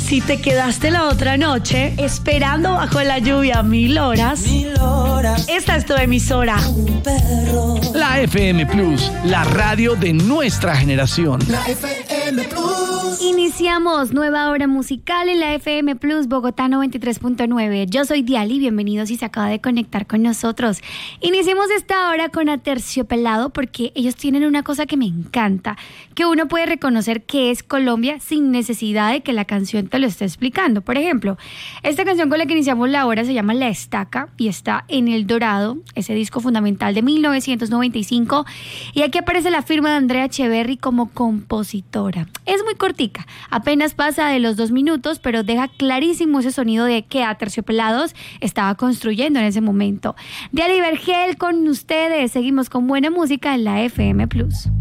Si te quedaste la otra noche esperando bajo la lluvia 1000 horas, esta es tu emisora. La FM Plus, la radio de nuestra generación. La FM Plus. Iniciamos nueva hora musical en la FM Plus Bogotá 93.9. Yo soy Diali, bienvenidos si se acaba de conectar con nosotros. Iniciemos esta hora con Aterciopelado porque ellos tienen una cosa que me encanta, que uno puede reconocer que es Colombia sin necesidad de que la canción te lo esté explicando. Por ejemplo, esta canción con la que iniciamos la hora se llama La Estaca y está en El Dorado, ese disco fundamental de 1995, y aquí aparece la firma de Andrea Echeverry como compositora. Es muy cortica, apenas pasa de los 2 minutos, pero deja clarísimo ese sonido de que Aterciopelados estaba construyendo en ese momento. Diali Vergel con ustedes, seguimos con buena música en la FM Plus.